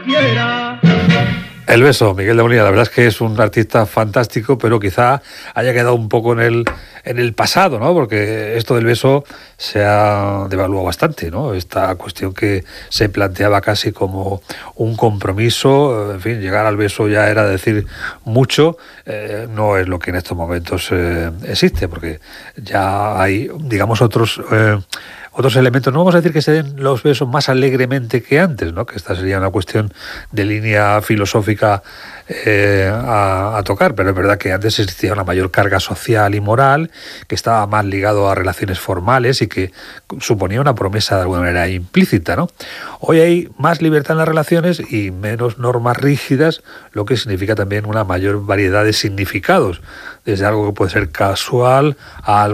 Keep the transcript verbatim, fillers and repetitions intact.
quiera. El beso, Miguel de Molina, la verdad es que es un artista fantástico, pero quizá haya quedado un poco en el, en el pasado, ¿no? Porque esto del beso se ha devaluado bastante, ¿no? Esta cuestión que se planteaba casi como un compromiso, en fin, llegar al beso ya era decir mucho, eh, no es lo que en estos momentos eh, existe, porque ya hay, digamos, otros... Eh, Otros elementos, no vamos a decir que se den los besos más alegremente que antes, ¿no? Que esta sería una cuestión de línea filosófica eh, a, a tocar, pero es verdad que antes existía una mayor carga social y moral, que estaba más ligado a relaciones formales y que suponía una promesa de alguna manera implícita, ¿no? Hoy hay más libertad en las relaciones y menos normas rígidas, lo que significa también una mayor variedad de significados, desde algo que puede ser casual a algo